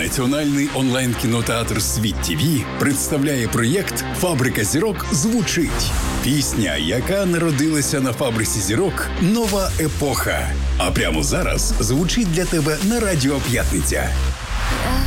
Національний онлайн-кінотеатр «Світ ТІВІ» представляє проєкт «Фабрика зірок» звучить. Пісня, яка народилася на фабриці зірок «Нова епоха». А прямо зараз звучить для тебе на Радіо П'ятниця.